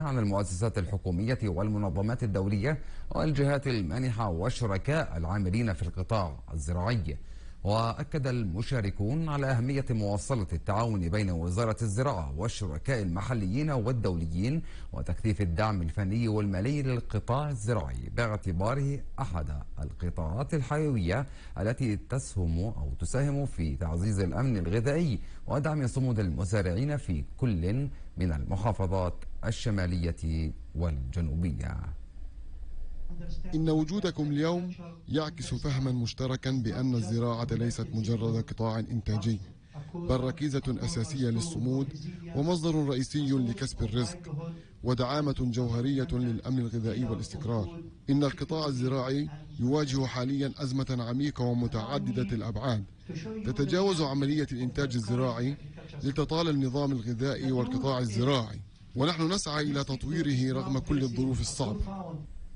عن المؤسسات الحكومية والمنظمات الدولية والجهات المانحة والشركاء العاملين في القطاع الزراعي. وأكد المشاركون على أهمية مواصلة التعاون بين وزارة الزراعة والشركاء المحليين والدوليين وتكثيف الدعم الفني والمالي للقطاع الزراعي باعتباره أحد القطاعات الحيوية التي تساهم في تعزيز الأمن الغذائي ودعم صمود المزارعين في كل من المحافظات الشمالية والجنوبية. إن وجودكم اليوم يعكس فهما مشتركا بأن الزراعة ليست مجرد قطاع إنتاجي، بل ركيزة أساسية للصمود ومصدر رئيسي لكسب الرزق ودعامة جوهرية للأمن الغذائي والاستقرار. إن القطاع الزراعي يواجه حاليا أزمة عميقة ومتعددة الأبعاد تتجاوز عملية الإنتاج الزراعي لتطال النظام الغذائي والقطاع الزراعي، ونحن نسعى إلى تطويره رغم كل الظروف الصعبة.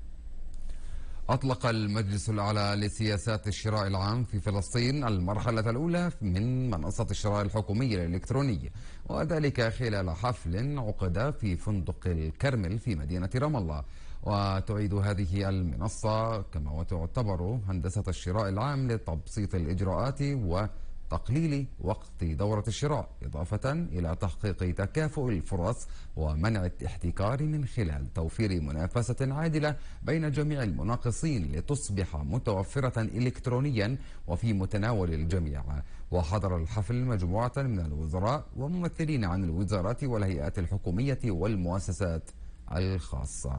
أطلق المجلس الأعلى لسياسات الشراء العام في فلسطين المرحلة الأولى من منصة الشراء الحكومي الإلكتروني، وذلك خلال حفل عقد في فندق الكرمل في مدينة رام الله. وتعيد هذه المنصة كما تعتبر هندسة الشراء العام لتبسيط الإجراءات وتقليل وقت دورة الشراء، إضافة إلى تحقيق تكافؤ الفرص ومنع الاحتكار من خلال توفير منافسة عادلة بين جميع المناقصين لتصبح متوفرة إلكترونيا وفي متناول الجميع. وحضر الحفل مجموعة من الوزراء وممثلين عن الوزارات والهيئات الحكومية والمؤسسات الخاصة.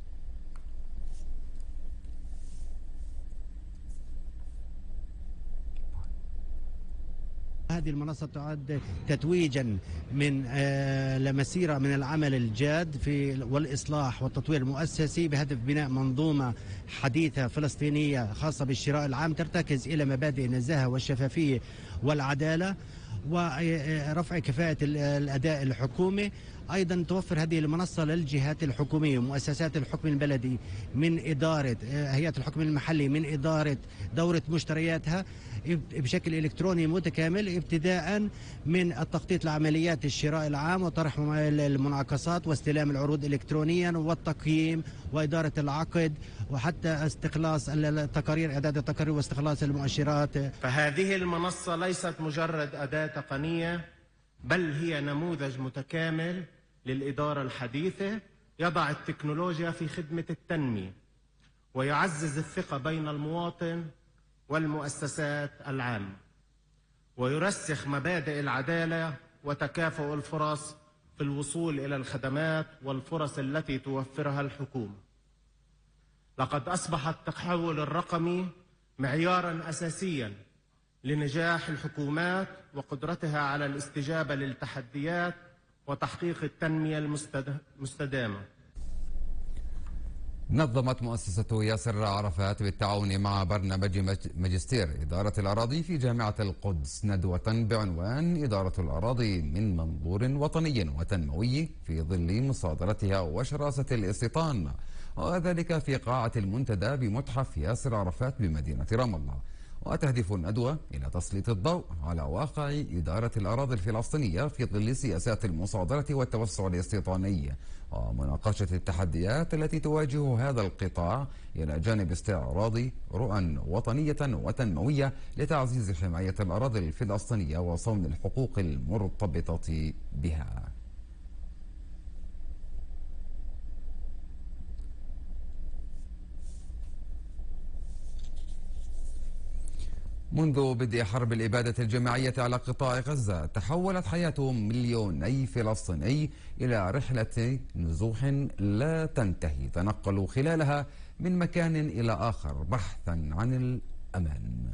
هذه المنصة تعد تتويجا من لمسيرة من العمل الجاد في والإصلاح والتطوير المؤسسي بهدف بناء منظومة حديثة فلسطينية خاصة بالشراء العام ترتكز إلى مبادئ النزاهة والشفافية والعدالة ورفع كفاءة الأداء الحكومي. أيضا توفر هذه المنصة للجهات الحكومية ومؤسسات الحكم البلدي من إدارة هيئة الحكم المحلي من إدارة دورة مشترياتها بشكل إلكتروني متكامل، ابتداء من التخطيط لعمليات الشراء العام وطرح المناقصات واستلام العروض إلكترونيا والتقييم وإدارة العقد وحتى استخلاص التقارير، إعداد التقارير واستخلاص المؤشرات. فهذه المنصة ليست مجرد أداة تقنية، بل هي نموذج متكامل للإدارة الحديثة يضع التكنولوجيا في خدمة التنمية ويعزز الثقة بين المواطن والمؤسسات العامة ويرسخ مبادئ العدالة وتكافؤ الفرص في الوصول إلى الخدمات والفرص التي توفرها الحكومة. لقد أصبح التحول الرقمي معياراً أساسياً لنجاح الحكومات وقدرتها على الاستجابة للتحديات وتحقيق التنمية المستدامة. نظمت مؤسسة ياسر عرفات بالتعاون مع برنامج ماجستير إدارة الأراضي في جامعة القدس ندوة بعنوان إدارة الأراضي من منظور وطني وتنموي في ظل مصادرتها وشراسة الاستيطان، وذلك في قاعة المنتدى بمتحف ياسر عرفات بمدينة رام الله. وتهدف الندوة إلى تسليط الضوء على واقع إدارة الأراضي الفلسطينية في ظل سياسات المصادرة والتوسع الاستيطاني ومناقشة التحديات التي تواجه هذا القطاع إلى جانب استعراض رؤى وطنية وتنموية لتعزيز حماية الأراضي الفلسطينية وصون الحقوق المرتبطة بها. منذ بدء حرب الإبادة الجماعية على قطاع غزة تحولت حياة مليوني فلسطيني إلى رحلة نزوح لا تنتهي، تنقلوا خلالها من مكان إلى آخر بحثا عن الأمان.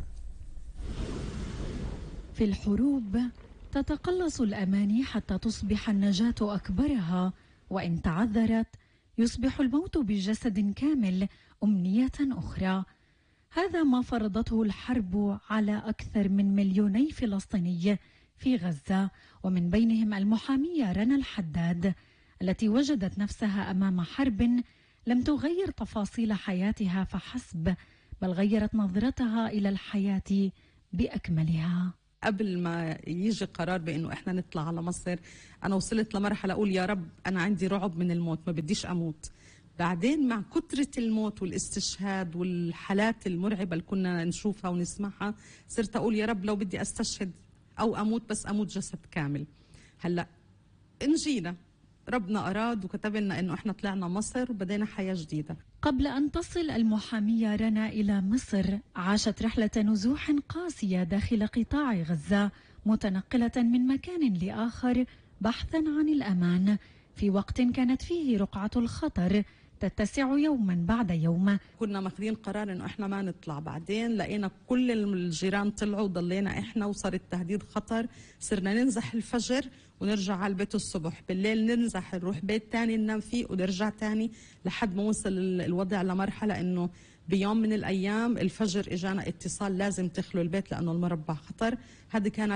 في الحروب تتقلص الأماني حتى تصبح النجاة أكبرها، وإن تعذرت يصبح الموت بجسد كامل أمنية أخرى. هذا ما فرضته الحرب على أكثر من مليوني فلسطيني في غزة، ومن بينهم المحامية رنا الحداد التي وجدت نفسها أمام حرب لم تغير تفاصيل حياتها فحسب، بل غيرت نظرتها إلى الحياة بأكملها. قبل ما يجي قرار بأنه إحنا نطلع على مصر أنا وصلت لمرحلة أقول يا رب أنا عندي رعب من الموت، ما بديش أموت. بعدين مع كترة الموت والاستشهاد والحالات المرعبة اللي كنا نشوفها ونسمعها صرت أقول يا رب لو بدي أستشهد أو أموت بس أموت جسد كامل. هلأ انجينا، ربنا أراد وكتب لنا إنه إحنا طلعنا مصر وبدينا حياة جديدة. قبل أن تصل المحامية رنا إلى مصر عاشت رحلة نزوح قاسية داخل قطاع غزة، متنقلة من مكان لآخر بحثا عن الأمان في وقت كانت فيه رقعة الخطر تتسع يوما بعد يوم. كنا ماخذين قرار انه احنا ما نطلع، بعدين لقينا كل الجيران طلعوا وضلينا احنا وصار التهديد خطر، صرنا ننزح الفجر ونرجع على البيت الصبح، بالليل ننزح نروح بيت تاني ننام فيه ونرجع تاني لحد ما وصل الوضع لمرحلة انه بيوم من الايام الفجر اجانا اتصال لازم تخلوا البيت لانه المربع خطر. هذه كانت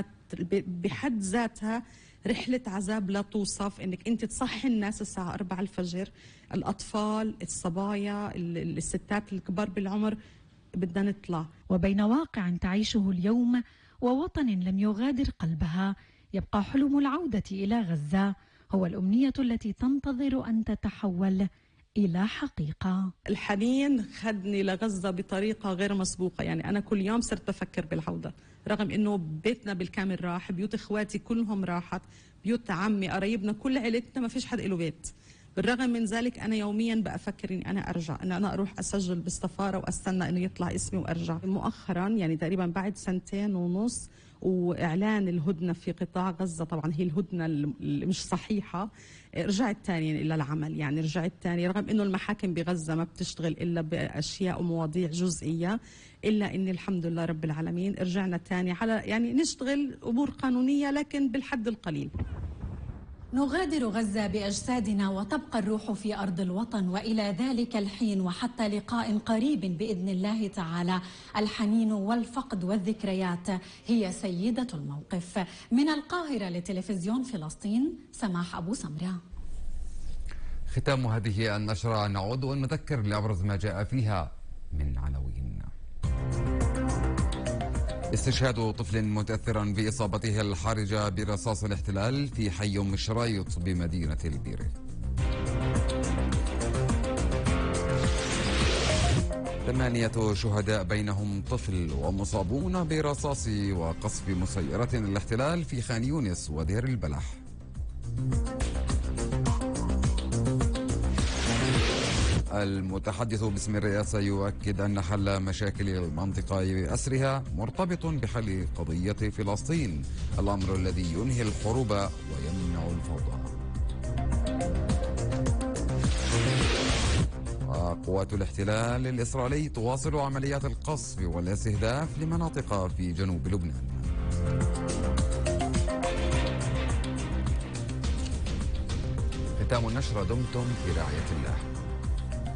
بحد ذاتها رحلة عذاب لا توصف، انك انت تصحي الناس الساعة 4 الفجر، الاطفال، الصبايا، الستات الكبار بالعمر، بدنا نطلع. وبين واقع تعيشه اليوم ووطن لم يغادر قلبها، يبقى حلم العودة إلى غزة هو الأمنية التي تنتظر أن تتحول إلى حقيقة. الحنين خدني لغزة بطريقة غير مسبوقة، يعني أنا كل يوم صرت بفكر بالعودة، رغم إنه بيتنا بالكامل راح، بيوت إخواتي كلهم راحت، بيوت عمي، قرايبنا، كل عيلتنا ما فيش حد له بيت. بالرغم من ذلك أنا يوميا بفكر إني أنا أرجع، إن أنا أروح أسجل بالسفارة وأستنى إنه يطلع اسمي وأرجع. مؤخرا يعني تقريبا بعد 2.5 سنين وإعلان الهدنة في قطاع غزة، طبعا هي الهدنة اللي مش صحيحة، رجعت تاني إلى العمل، يعني رجعت تاني رغم إنه المحاكم بغزة ما بتشتغل إلا بأشياء ومواضيع جزئية، إلا إني الحمد لله رب العالمين رجعنا تاني على يعني نشتغل أمور قانونية لكن بالحد القليل. نغادر غزة بأجسادنا وتبقى الروح في أرض الوطن، وإلى ذلك الحين وحتى لقاء قريب بإذن الله تعالى الحنين والفقد والذكريات هي سيدة الموقف. من القاهرة لتلفزيون فلسطين، سماح أبو سمرة. ختام هذه النشرة نعود ونذكر لأبرز ما جاء فيها من عناوين. استشهاد طفل متأثرا بإصابته الحرجة برصاص الاحتلال في حي أم الشرايط بمدينة البيرة. 8 شهداء بينهم طفل ومصابون برصاص وقصف مسيرة الاحتلال في خان يونس ودير البلح. المتحدث باسم الرئاسة يؤكد أن حل مشاكل المنطقة بأسرها مرتبط بحل قضية فلسطين، الأمر الذي ينهي الحروب ويمنع الفوضى. قوات الاحتلال الإسرائيلي تواصل عمليات القصف والاستهداف لمناطق في جنوب لبنان. ختام النشرة، دمتم في رعاية الله.